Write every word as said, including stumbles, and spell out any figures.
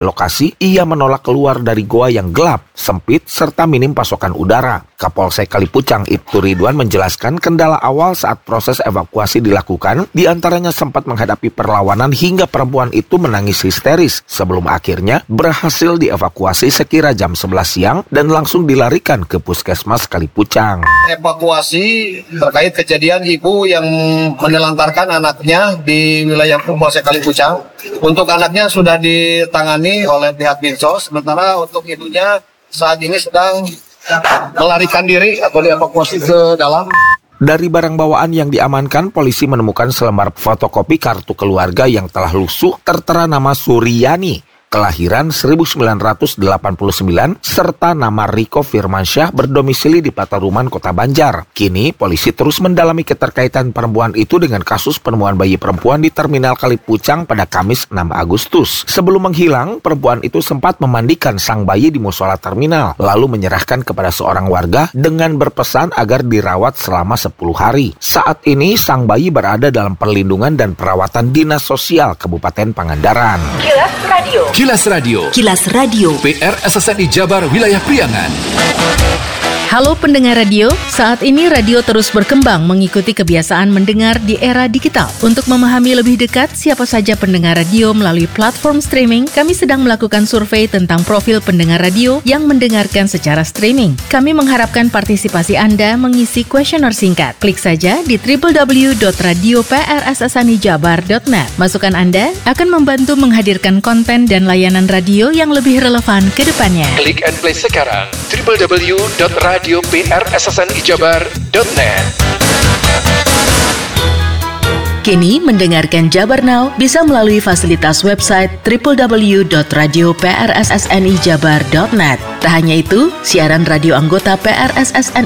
lokasi, ia menolak keluar dari goa yang gelap, sempit, serta minim pasokan udara. Kapolsek Kalipucang Ibtu Ridwan menjelaskan kendala awal saat proses evakuasi dilakukan, diantaranya sempat menghadapi perlawanan hingga perempuan itu menangis histeris, sebelum akhirnya berhasil dievakuasi sekira jam sebelas siang dan langsung dilarikan ke Puskesmas Kalipucang. Evakuasi terkait kejadian ibu yang menelantarkan anaknya di wilayah Polsek Kalipucang. Untuk anaknya sudah ditangani oleh pihak Dinsos, sementara untuk ibunya saat ini sedang melarikan diri atau dievakuasi ke dalam. Dari barang bawaan yang diamankan, polisi menemukan selembar fotokopi kartu keluarga yang telah lusuh tertera nama Suryani, kelahiran seribu sembilan ratus delapan puluh sembilan, serta nama Riko Firmansyah berdomisili di Pataruman, Kota Banjar. Kini, polisi terus mendalami keterkaitan perempuan itu dengan kasus penemuan bayi perempuan di Terminal Kalipucang pada Kamis enam Agustus. Sebelum menghilang, perempuan itu sempat memandikan sang bayi di musola terminal, lalu menyerahkan kepada seorang warga dengan berpesan agar dirawat selama sepuluh hari. Saat ini, sang bayi berada dalam perlindungan dan perawatan Dinas Sosial Kabupaten Pangandaran. Kilas Radio. Kilas Radio. Kilas Radio. P R S S N I Jabar Wilayah Priangan. Halo pendengar radio, saat ini radio terus berkembang mengikuti kebiasaan mendengar di era digital. Untuk memahami lebih dekat siapa saja pendengar radio melalui platform streaming, kami sedang melakukan survei tentang profil pendengar radio yang mendengarkan secara streaming. Kami mengharapkan partisipasi Anda mengisi kuesioner singkat. Klik saja di w w w dot radio p r s s n i jabar dot net. Masukan Anda akan membantu menghadirkan konten dan layanan radio yang lebih relevan ke depannya. Klik and play sekarang w w w dot radio p r s s n i jabar dot net. Kini mendengarkan Jabar Now bisa melalui fasilitas website w w w dot radio p r s s n i jabar dot net. Tak hanya itu, siaran radio anggota P R S S N